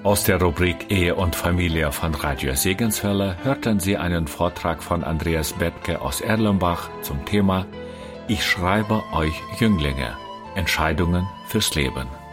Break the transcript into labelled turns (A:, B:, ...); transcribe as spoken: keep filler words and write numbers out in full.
A: Aus der Rubrik Ehe und Familie von Radio Segenswelle hörten Sie einen Vortrag von Andreas Bethke aus Erlenbach zum Thema Ich schreibe euch Jünglinge, Entscheidungen fürs Leben.